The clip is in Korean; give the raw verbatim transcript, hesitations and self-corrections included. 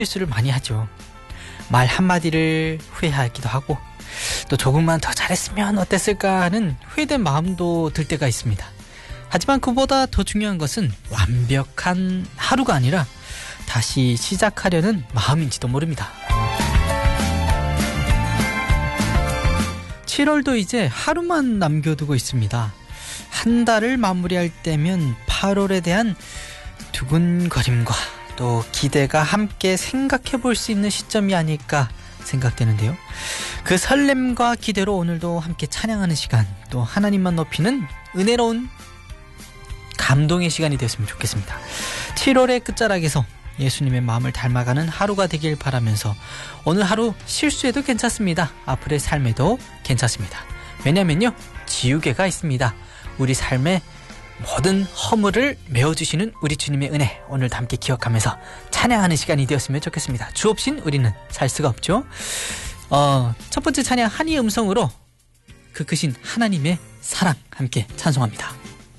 실수를 많이 하죠. 말 한마디를 후회하기도 하고 또 조금만 더 잘했으면 어땠을까 하는 후회된 마음도 들 때가 있습니다. 하지만 그보다 더 중요한 것은 완벽한 하루가 아니라 다시 시작하려는 마음인지도 모릅니다. 칠월도 이제 하루만 남겨두고 있습니다. 한 달을 마무리할 때면 팔월에 대한 두근거림과 또 기대가 함께 생각해 볼 수 있는 시점이 아닐까 생각되는데요. 그 설렘과 기대로 오늘도 함께 찬양하는 시간, 또 하나님만 높이는 은혜로운 감동의 시간이 됐으면 좋겠습니다. 칠월의 끝자락에서 예수님의 마음을 닮아가는 하루가 되길 바라면서 오늘 하루 실수해도 괜찮습니다. 앞으로의 삶에도 괜찮습니다. 왜냐면요, 지우개가 있습니다. 우리 삶의 모든 허물을 메워주시는 우리 주님의 은혜, 오늘도 함께 기억하면서 찬양하는 시간이 되었으면 좋겠습니다. 주 없인 우리는 살 수가 없죠. 어, 첫 번째 찬양 한이의 음성으로 그 크신 하나님의 사랑 함께 찬송합니다.